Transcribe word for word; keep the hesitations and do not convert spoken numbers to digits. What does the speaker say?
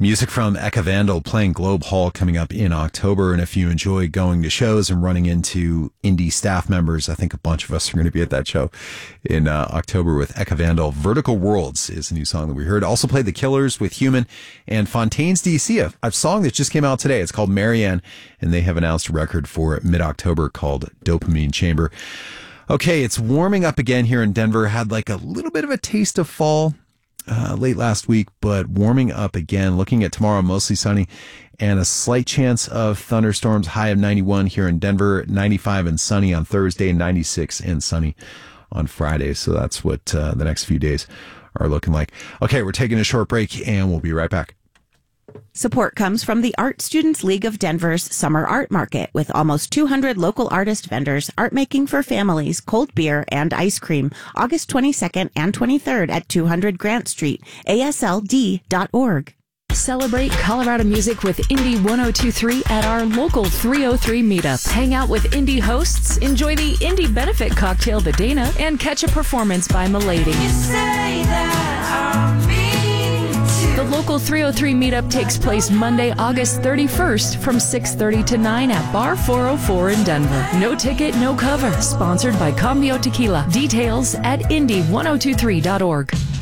Music from Eka Vandal playing Globe Hall coming up in October. And if you enjoy going to shows and running into indie staff members, I think a bunch of us are going to be at that show in uh, October with Eka Vandal. Vertical Worlds is a new song that we heard. Also played The Killers with Human and Fontaine's D C, a, a song that just came out today. It's called Marianne, and they have announced a record for mid-October called Dopamine Chamber. Okay, it's warming up again here in Denver. Had like a little bit of a taste of fall Uh, late last week, but warming up again. Looking at tomorrow, mostly sunny and a slight chance of thunderstorms. High of ninety-one here in Denver, ninety-five and sunny on Thursday, ninety-six and sunny on Friday. So that's what uh, the next few days are looking like. Okay, we're taking a short break and we'll be right back. Support comes from the Art Students League of Denver's Summer Art Market with almost two hundred local artist vendors, art making for families, cold beer, and ice cream. August twenty-second and twenty-third at two hundred Grant Street, A S L D dot org. Celebrate Colorado music with Indie ten twenty-three at our local three oh three meetup. Hang out with indie hosts, enjoy the Indie Benefit Cocktail the Dana, and catch a performance by Milady. You say that I'm mean to The local three oh three meetup takes place Monday, August thirty-first from six thirty to nine at Bar four oh four in Denver. No ticket, no cover. Sponsored by Cambio Tequila. Details at indie ten twenty-three dot org.